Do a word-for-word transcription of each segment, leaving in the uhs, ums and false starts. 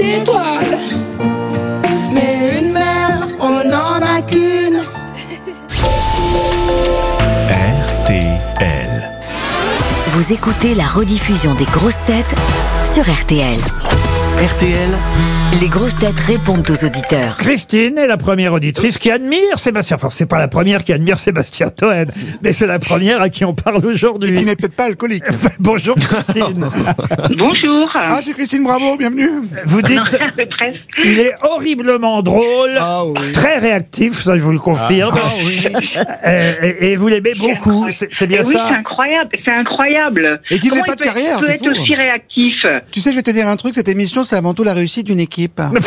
Étoile, mais une mère, on n'en a qu'une. R T L. Vous écoutez la rediffusion des grosses têtes sur R T L. R T L. Les grosses têtes répondent aux auditeurs. Christine est la première auditrice qui admire Sébastien. Enfin, c'est pas la première qui admire Sébastien Toen, mais c'est la première à qui on parle aujourd'hui. Il n'est peut-être pas alcoolique. Bonjour Christine. Bonjour. Ah, c'est Christine Bravo, bienvenue. Vous dites, Presque. il est horriblement drôle, Ah oui. très réactif, ça je vous le confirme. Ah oui. Euh, et, et vous l'aimez beaucoup, c'est c'est bien Eh oui, ça c'est incroyable, c'est incroyable. Et qu'il Comment n'ait pas il de peut- carrière, peut c'est être fou. aussi réactif. Tu sais, je vais te dire un truc, cette émission, c'est avant tout la réussite d'une équipe.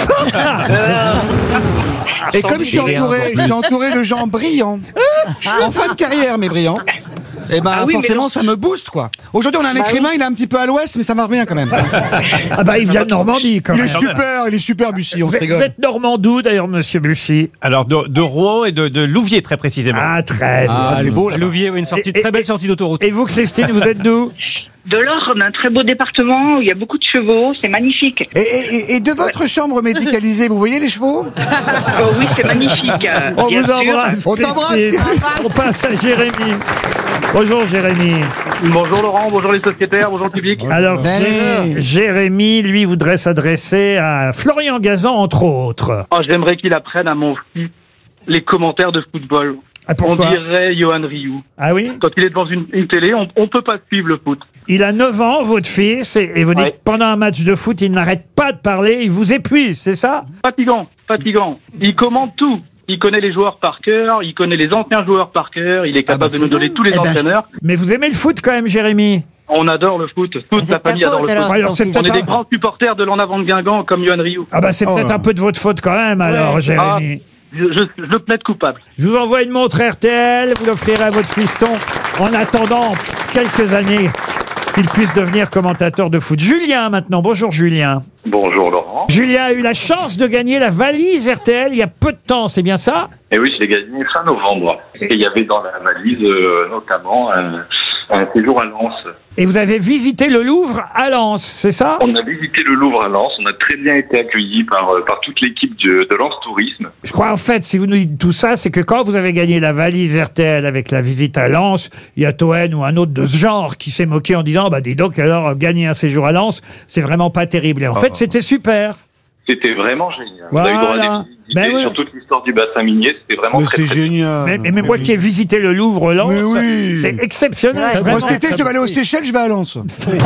Et comme je suis entouré, je suis entouré de gens brillants, en fin de carrière, mais brillants, et ben Ah oui, mais forcément non. ça me booste, quoi. Aujourd'hui on a un écrivain, il est un petit peu à l'ouest, mais ça marche bien quand même. Ah bah il vient de Normandie quand Il même. est super, il est super Bussy, on Vous se êtes, vous rigole. êtes normandou d'ailleurs, monsieur Bussy. Alors de, de Rouen et de, de Louviers très précisément. Ah très bien. Ah, c'est beau là. Louviers, oui, une sortie, Et- et- très belle sortie d'autoroute. Et vous Christine, vous êtes d'où? De l'Orne, un très beau département où il y a beaucoup de chevaux, c'est magnifique. Et, et- et de votre chambre médicalisée, vous voyez les chevaux? Oh oui, c'est magnifique. euh, On bien vous sûr. embrasse, On t'embrasse, Christine. On passe à Jérémy. Bonjour Jérémy. Bonjour Laurent, bonjour les sociétaires, bonjour le public. Alors Salut. Jé- Jérémy, lui, voudrait s'adresser à Florian Gazan, entre autres. Oh, j'aimerais qu'il apprenne à mon fils les commentaires de football. Ah, On pourquoi? dirait Johan Rioux. Ah oui? Quand il est devant une, une télé, on, on peut pas suivre le foot. Il a neuf ans, votre fils, et, et vous dites Ouais. pendant un match de foot, il n'arrête pas de parler, il vous épuise, c'est ça? Fatigant, fatigant. Il commande tout. Il connaît les joueurs par cœur, il connaît les anciens joueurs par cœur, il est Ah bah, capable c'est de nous donner bien. tous les Eh ben, entraîneurs. Mais vous aimez le foot quand même, Jérémy? On adore le foot. Toute la famille adore le foot. Alors, c'est On peut-être est des un... grands supporters de l'en avant de Guingamp comme Johan Rioux. Ah bah c'est Oh peut-être là. un peu de votre faute quand même, alors, Ouais. Jérémy. Je, je, je plaide coupable. Je vous envoie une montre R T L, vous l'offrirez à votre fiston en attendant quelques années qu'il puisse devenir commentateur de foot. Julien maintenant, bonjour Julien. Bonjour Laurent. Julien a eu la chance de gagner la valise R T L il y a peu de temps, c'est bien ça? Et oui, je l'ai gagné fin novembre. Et il y avait dans la valise euh, notamment un, un séjour à Lens. Et vous avez visité le Louvre à Lens, c'est ça? On a visité le Louvre à Lens. On a très bien été accueillis par, euh, par toute l'équipe de, de Lens Tourisme. Je crois en fait, si vous nous dites tout ça, c'est que quand vous avez gagné la valise R T L avec la visite à Lens, il y a Toen ou un autre de ce genre qui s'est moqué en disant « Bah dis donc, alors gagner un séjour à Lens, c'est vraiment pas terrible. » Et en fait, c'était super. C'était vraiment génial. On a eu droit à Voilà. des visites Ben oui. sur toute l'histoire du bassin minier. C'était vraiment Mais très, c'est très génial. Mais, mais, mais moi qui ai visité le Louvre Lens, Mais oui. c'est exceptionnel. Moi vraiment. cet été, je devais aller aux Seychelles, je vais à Lens.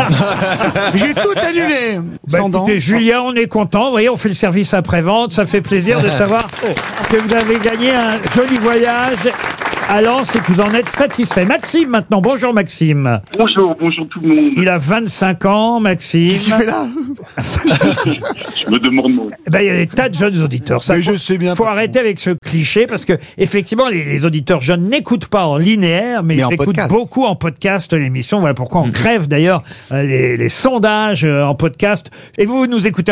J'ai tout annulé. Bah, Sans dents. écoutez, Julien, on est content. Vous voyez, on fait le service après-vente. Ça fait plaisir de savoir que vous avez gagné un joli voyage à Lens et que vous en êtes satisfait. Maxime, maintenant. Bonjour, Maxime. Bonjour, bonjour tout le monde. Il a vingt-cinq ans, Maxime. Qu'est-ce qu'il fait là? Je me demande mon... Eh ben, il y a des tas de jeunes auditeurs. Ça, Mais faut, je sais bien. faut arrêter avec ce cliché parce que, effectivement, les, les auditeurs jeunes n'écoutent pas en linéaire, mais, Mais ils en écoutent podcast. beaucoup en podcast l'émission. Voilà pourquoi on crève d'ailleurs euh, les, les sondages euh, en podcast. Et vous, vous nous écoutez